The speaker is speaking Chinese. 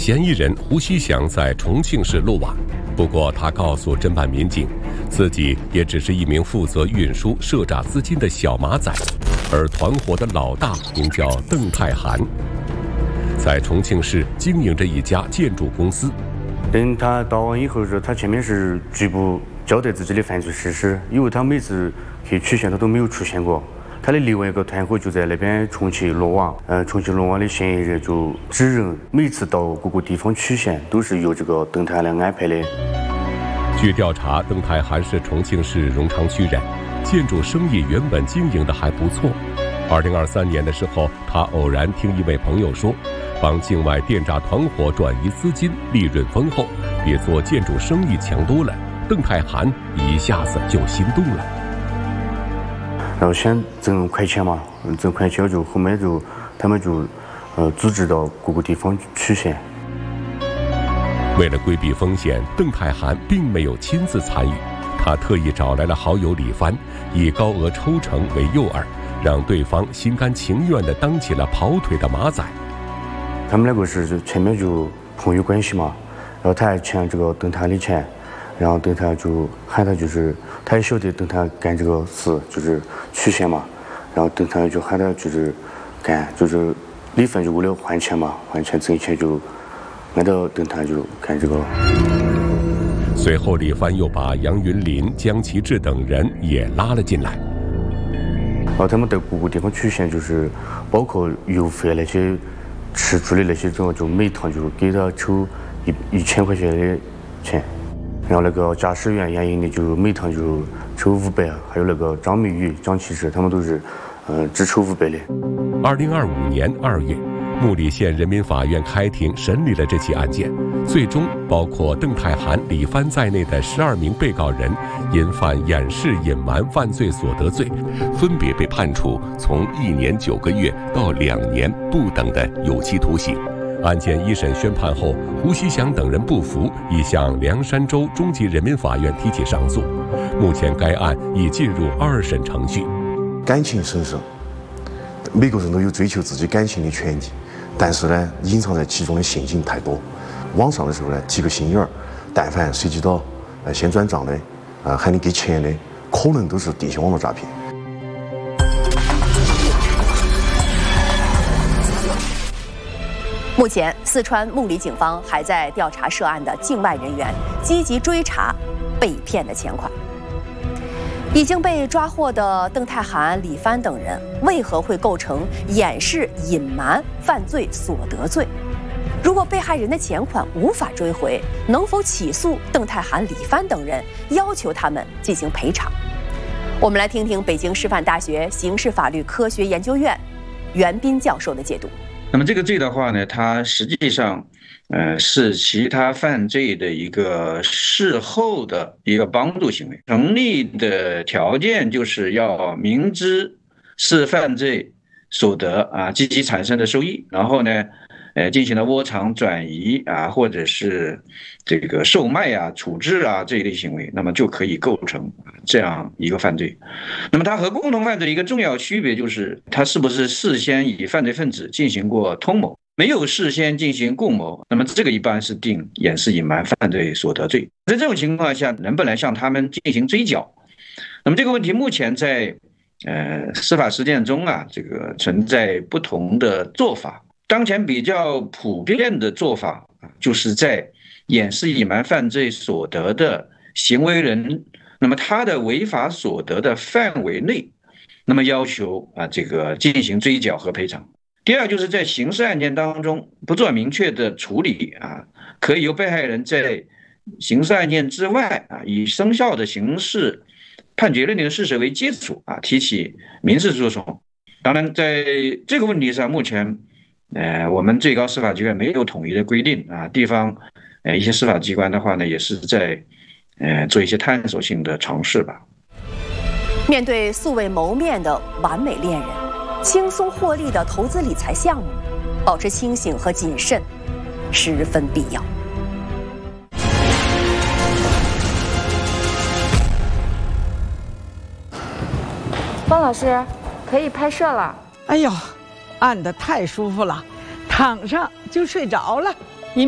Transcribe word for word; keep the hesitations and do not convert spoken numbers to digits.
嫌疑人胡希祥在重庆市落网。不过，他告诉侦办民警，自己也只是一名负责运输赊诈资金的小马仔，而团伙的老大名叫邓泰涵，在重庆市经营着一家建筑公司。 等他到案以后，是他前面是拒不交代自己的犯罪事实，因为他每次去取现他都没有出现过。他的另外一个团伙就在那边重庆落网，呃，重庆落网的嫌疑人就指认每次到各个地方取现都是由这个邓泰涵安排的。 据调查，邓泰涵是重庆市荣昌区人，建筑生意原本经营的还不错。二零二三年的时候，他偶然听一位朋友说，帮境外电诈团伙转移资金，利润丰厚，比做建筑生意强多了。邓泰涵一下子就心动了。 然后先挣快钱嘛，挣快钱就后面就他们就呃组织到各个地方取现。 为了规避风险，邓泰涵并没有亲自参与，他特意找来了好友李帆，以高额抽成为诱饵，让对方心甘情愿地当起了跑腿的马仔。 他们两个是前面就朋友关系嘛，然后他还欠这个邓泰的钱。然后邓泰就喊他，就是他也晓得邓泰干这个事就是取现嘛，然后邓泰就喊他就是干，就是李帆就为了换钱嘛，换钱挣钱就按照邓泰就干这个。 随后李帆又把杨云林、江其志等人也拉了进来。 然后他们在各个地方取现，就是包括油费那些吃住的那些种，就每趟就给他抽一一千块钱的钱。然后那个驾驶员杨英的就每趟就抽五百，还有那个张明宇、张其实他们都是，呃，只抽五百的。 二零二五年二月，木里县人民法院开庭审理了这起案件，最终包括邓泰涵、李帆在内的十二名被告人因犯掩饰隐瞒犯罪所得罪，分别被判处从一年九个月到两年不等的有期徒刑。案件一审宣判后，胡希祥等人不服，已向凉山州中级人民法院提起上诉。目前该案已进入二审程序。 感情神圣，每个人都有追求自己感情的权利，但是呢，隐藏在其中的陷阱太多。网上的时候呢，提个心眼儿，但凡涉及到呃先转账的，呃喊你给钱的，可能都是电信网络诈骗。 目前，四川木里警方还在调查涉案的境外人员，积极追查被骗的钱款。已经被抓获的邓泰涵、李帆等人，为何会构成掩饰、隐瞒犯罪所得罪？如果被害人的钱款无法追回，能否起诉邓泰涵、李帆等人，要求他们进行赔偿？我们来听听北京师范大学刑事法律科学研究院袁斌教授的解读。 那么这个罪的话呢，它实际上，呃，是其他犯罪的一个事后的一个帮助行为。成立的条件就是要明知是犯罪所得啊，积极产生的收益，然后呢，呃，进行了窝藏、转移啊，或者是这个售卖啊、处置啊这一类行为，那么就可以构成这样一个犯罪。那么它和共同犯罪的一个重要区别就是，它是不是事先与犯罪分子进行过通谋，没有事先进行共谋，那么这个一般是定掩饰隐瞒犯罪所得罪。在这种情况下，能不能向他们进行追缴？那么这个问题目前在呃司法实践中啊，这个存在不同的做法。当前比较普遍的做法，就是在掩饰隐瞒犯罪所得的行为人，那么他的违法所得的范围内，那么要求啊这个进行追缴和赔偿。第二，就是在刑事案件当中不做明确的处理啊，可以由被害人在刑事案件之外啊，以生效的刑事判决认定的事实为基础啊，提起民事诉讼。当然，在这个问题上，目前呃，我们最高司法机关没有统一的规定啊，地方呃一些司法机关的话呢，也是在呃做一些探索性的尝试吧。 面对素未谋面的完美恋人，轻松获利的投资理财项目，保持清醒和谨慎十分必要。 方老师，可以拍摄了。 哎呦，按得太舒服了，躺上就睡着了。